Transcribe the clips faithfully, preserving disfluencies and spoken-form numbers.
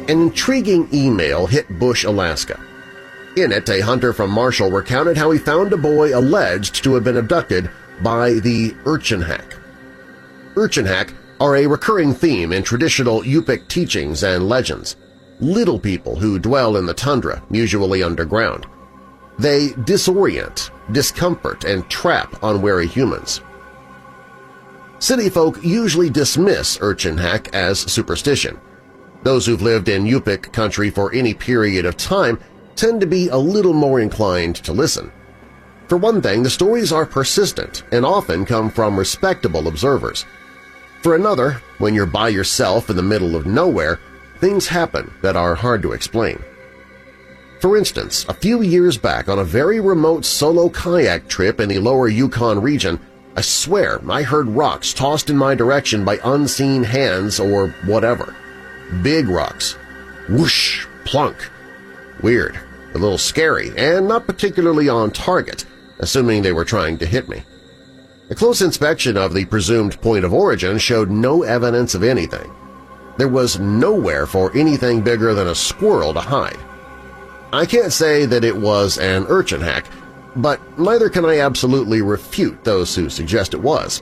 An intriguing email hit Bush, Alaska. In it, a hunter from Marshall recounted how he found a boy alleged to have been abducted by the Urchin Hack. Urchin Hack are a recurring theme in traditional Yupik teachings and legends, little people who dwell in the tundra, usually underground. They disorient, discomfort, and trap unwary humans. City folk usually dismiss Urchin Hack as superstition. Those who've lived in Yupik country for any period of time tend to be a little more inclined to listen. For one thing, the stories are persistent and often come from respectable observers. For another, when you're by yourself in the middle of nowhere, things happen that are hard to explain. For instance, a few years back on a very remote solo kayak trip in the lower Yukon region, I swear I heard rocks tossed in my direction by unseen hands or whatever. Big rocks. Whoosh! Plunk! Weird, a little scary, and not particularly on target, assuming they were trying to hit me. A close inspection of the presumed point of origin showed no evidence of anything. There was nowhere for anything bigger than a squirrel to hide. I can't say that it was an Urchin Hack, but neither can I absolutely refute those who suggest it was.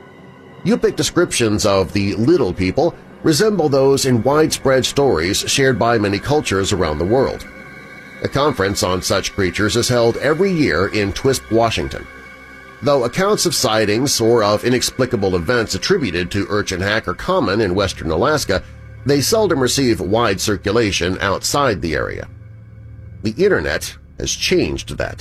Yupik descriptions of the little people resemble those in widespread stories shared by many cultures around the world. A conference on such creatures is held every year in Twisp, Washington. Though accounts of sightings or of inexplicable events attributed to Urchin Hack are common in western Alaska, they seldom receive wide circulation outside the area. The Internet has changed that.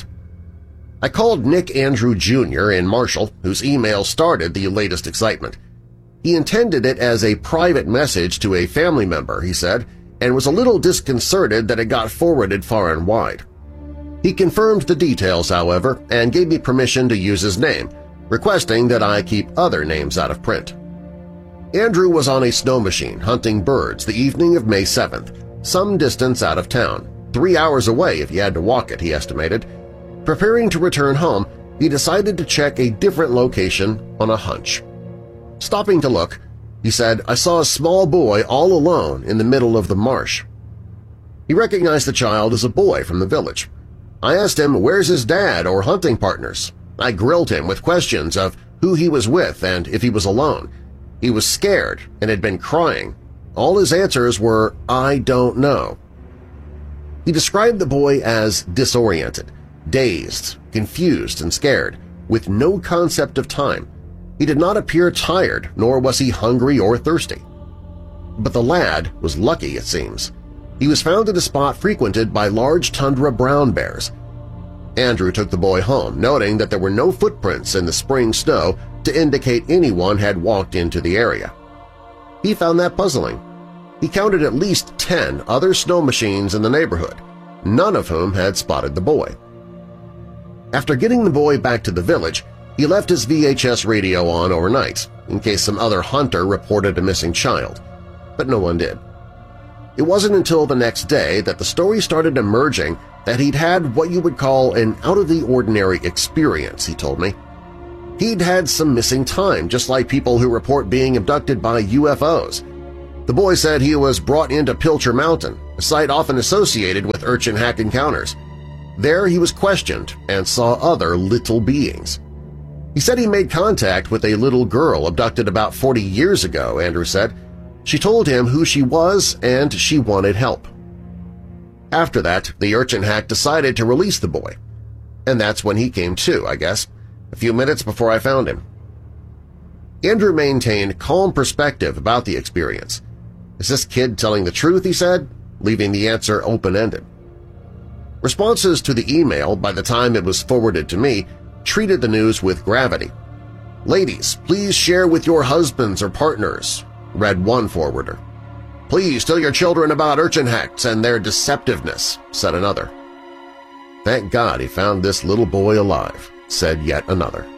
I called Nick Andrew Junior in Marshall, whose email started the latest excitement. He intended it as a private message to a family member, he said, and was a little disconcerted that it got forwarded far and wide. He confirmed the details, however, and gave me permission to use his name, requesting that I keep other names out of print. Andrew was on a snow machine hunting birds the evening of May seventh, some distance out of town, three hours away if he had to walk it, he estimated. Preparing to return home, he decided to check a different location on a hunch. Stopping to look, he said, "I saw a small boy all alone in the middle of the marsh." He recognized the child as a boy from the village. I asked him where's his dad or hunting partners. I grilled him with questions of who he was with and if he was alone. He was scared and had been crying. All his answers were, "I don't know." He described the boy as disoriented, dazed, confused, and scared, with no concept of time. He did not appear tired, nor was he hungry or thirsty. But the lad was lucky, it seems. He was found at a spot frequented by large tundra brown bears. Andrew took the boy home, noting that there were no footprints in the spring snow to indicate anyone had walked into the area. He found that puzzling. He counted at least ten other snow machines in the neighborhood, none of whom had spotted the boy. After getting the boy back to the village, he left his V H S radio on overnight in case some other hunter reported a missing child, but no one did. It wasn't until the next day that the story started emerging that he'd had what you would call an out-of-the-ordinary experience, he told me. He'd had some missing time, just like people who report being abducted by U F Os. The boy said he was brought into Pilcher Mountain, a site often associated with Urchin Hack encounters. There he was questioned and saw other little beings. He said he made contact with a little girl abducted about forty years ago, Andrew said. She told him who she was and she wanted help. After that, the Urchin Hack decided to release the boy. And that's when he came to, I guess, a few minutes before I found him. Andrew maintained calm perspective about the experience. Is this kid telling the truth, he said, leaving the answer open-ended. Responses to the email, by the time it was forwarded to me, treated the news with gravity. "Ladies, please share with your husbands or partners," read one forwarder. "Please tell your children about Urchin Hacks and their deceptiveness," said another. "Thank God he found this little boy alive," said yet another.